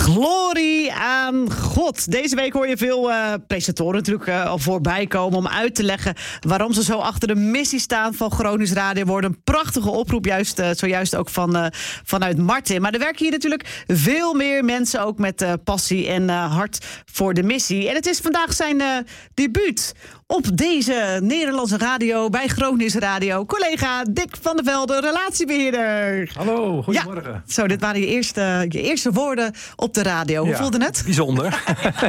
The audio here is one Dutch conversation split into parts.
Glorie aan God. Deze week hoor je veel presentatoren natuurlijk al voorbij komen om uit te leggen waarom ze zo achter de missie staan van Groot Radio. Wordt een prachtige oproep, zojuist ook vanuit Martin. Maar er werken hier natuurlijk veel meer mensen ook met passie en hart voor de missie. En het is vandaag zijn debuut op deze Nederlandse radio, bij Groot Radio. Collega Dick van der Velde, relatiebeheerder. Hallo, goedemorgen. Ja, zo, dit waren je eerste woorden op de radio. Hoe voelde het? Bijzonder.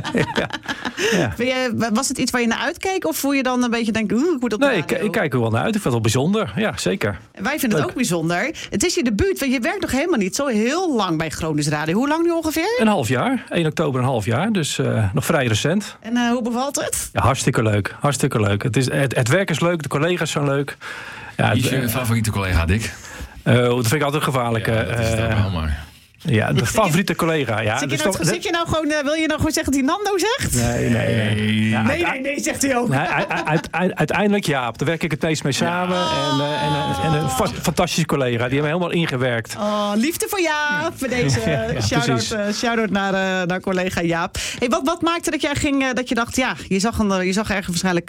Ja. Was het iets waar je naar uitkeek? Of voel je dan een beetje denken, ik moet op de radio? Ik kijk er wel naar uit. Ik vind het wel bijzonder. Ja, zeker. Wij vinden het ook bijzonder. Het is je debuut, want je werkt nog helemaal niet zo heel lang bij Groot Radio. Hoe lang nu ongeveer? Een half jaar. 1 oktober een half jaar. Dus nog vrij recent. En hoe bevalt het? Ja, hartstikke leuk. Hartstikke leuk. Het werk is leuk. De collega's zijn leuk. Ja, wie is je favoriete collega, Dick? Dat vind ik altijd gevaarlijk. Ja, dat is dan wel maar. Ja, de favoriete collega. Ja. Wil je nou gewoon zeggen dat hij Nando zegt? Nee. Ja, nee, zegt hij ook. Uiteindelijk Jaap. Daar werk ik het meest mee samen. En een fantastische collega. Die hebben me helemaal ingewerkt. Oh, liefde voor Jaap. Voor deze shout-out naar collega Jaap. Hey, wat maakte dat jij ging, dat je dacht, je zag ergens waarschijnlijk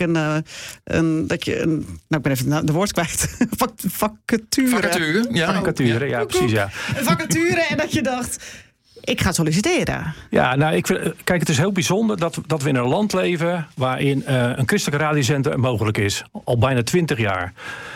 ik ben even de woord kwijt. Vacature, ja. Vacature, ja, precies, ja. Een vacature en dat je dacht, ik ga solliciteren. Ja, nou, kijk, het is heel bijzonder dat we in een land leven waarin een christelijke radiozender mogelijk is. Al bijna 20 jaar.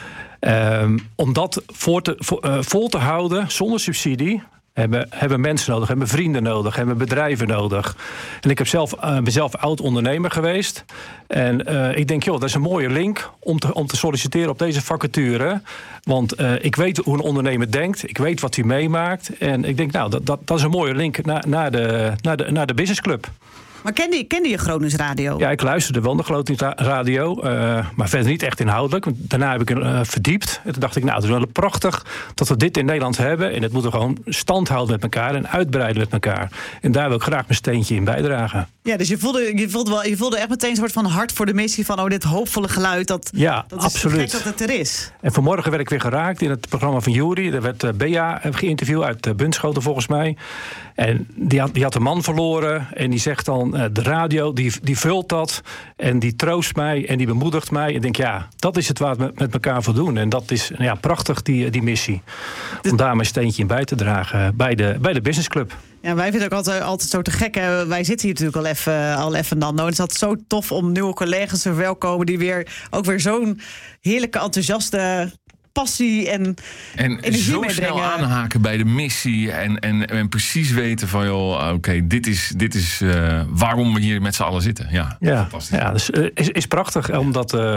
Om dat vol te houden zonder subsidie hebben mensen nodig, hebben vrienden nodig, hebben bedrijven nodig. En ik ben zelf oud-ondernemer geweest. En ik denk, dat is een mooie link om te solliciteren op deze vacature. Want ik weet hoe een ondernemer denkt. Ik weet wat hij meemaakt. En ik denk, dat is een mooie link naar de businessclub. Maar kende je Groot Radio? Ja, ik luisterde wel naar Groot Radio, maar verder niet echt inhoudelijk. Want daarna heb ik verdiept. En toen dacht ik, het is wel prachtig dat we dit in Nederland hebben. En het moeten we gewoon stand houden met elkaar en uitbreiden met elkaar. En daar wil ik graag mijn steentje in bijdragen. Ja, dus je voelde echt meteen een soort van hart voor de missie van dit hoopvolle geluid. Dat absoluut. Is dat het er is. En vanmorgen werd ik weer geraakt in het programma van Jury. Daar werd Bea geïnterviewd uit Bunschoten volgens mij. En die had een man verloren en die zegt dan, de radio die vult dat en die troost mij en die bemoedigt mij. En ik denk, dat is het waar we met elkaar voor doen. En dat is prachtig, die missie. Om daar mijn steentje in bij te dragen bij de businessclub. Ja, wij vinden het ook altijd zo te gek. Wij zitten hier natuurlijk al even Nando. Het is altijd zo tof om nieuwe collega's te verwelkomen die ook weer zo'n heerlijke, enthousiaste passie en energie zo meebrengen. Snel aanhaken bij de missie en precies weten van, oké, dit is waarom we hier met z'n allen zitten. Ja, fantastisch. Ja, dus is prachtig om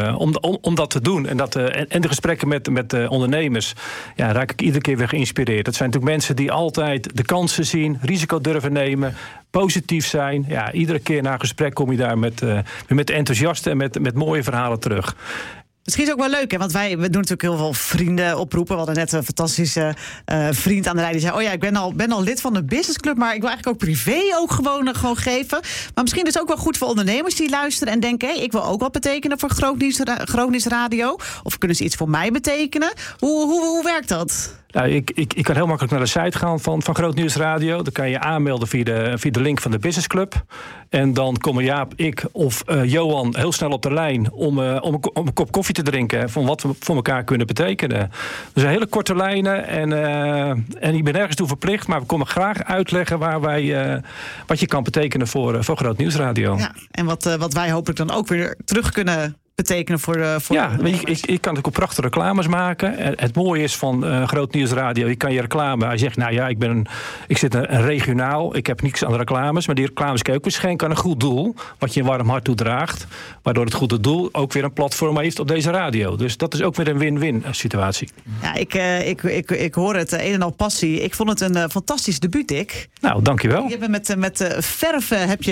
dat te doen. En de gesprekken met ondernemers, raak ik iedere keer weer geïnspireerd. Dat zijn natuurlijk mensen die altijd de kansen zien, risico durven nemen, positief zijn. Ja, iedere keer na een gesprek kom je daar met enthousiasten en met mooie verhalen terug. Misschien is het ook wel leuk, hè? Want we doen natuurlijk heel veel vrienden oproepen. We hadden net een fantastische vriend aan de lijn die zei, ik ben al lid van de businessclub, maar ik wil eigenlijk ook privé gewoon geven. Maar misschien is het ook wel goed voor ondernemers die luisteren en denken, ik wil ook wat betekenen voor Groot Radio. Of kunnen ze iets voor mij betekenen? Hoe werkt dat? Nou, ik kan heel makkelijk naar de site gaan van Groot Radio. Dan kan je aanmelden via de link van de Business Club. En dan komen Jaap, ik of Johan heel snel op de lijn om een kop koffie te drinken. Van wat we voor elkaar kunnen betekenen. Er zijn hele korte lijnen en ik ben nergens toe verplicht. Maar we komen graag uitleggen wat je kan betekenen voor Groot Radio. Ja, en wat wij hopelijk dan ook weer terug kunnen betekenen voor ik kan ook prachtige reclames maken. Het mooie is van Groot Radio, je kan je reclame, hij zegt, ik zit een regionaal, ik heb niks aan de reclames, maar die reclames kan je ook weer schenken aan een goed doel, wat je een warm hart toedraagt, waardoor het goede doel ook weer een platform heeft op deze radio. Dus dat is ook weer een win-win situatie. Ja, ik hoor het, een en al passie. Ik vond het een fantastisch debuut, Dick. Nou, dankjewel. Je hebt met verven heb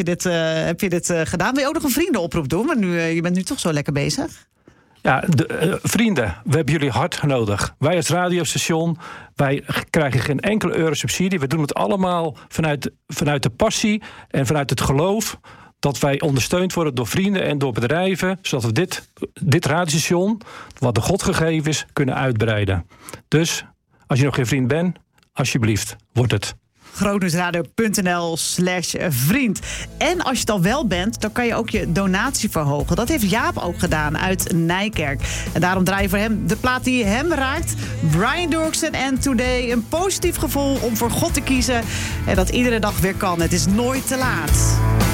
je dit gedaan. Wil je ook nog een vriendenoproep doen? Maar je bent nu toch zo lekker bezig. Ja, vrienden, we hebben jullie hard nodig. Wij als radiostation, wij krijgen geen enkele euro subsidie. We doen het allemaal vanuit de passie en vanuit het geloof dat wij ondersteund worden door vrienden en door bedrijven, zodat we dit radiostation, wat door God gegeven is, kunnen uitbreiden. Dus, als je nog geen vriend bent, alsjeblieft, word het. grootnieuwsradio.nl/vriend. En als je het al wel bent, dan kan je ook je donatie verhogen. Dat heeft Jaap ook gedaan uit Nijkerk. En daarom draai je voor hem de plaat die hem raakt. Brian Dooksen en Today. Een positief gevoel om voor God te kiezen. En dat iedere dag weer kan. Het is nooit te laat.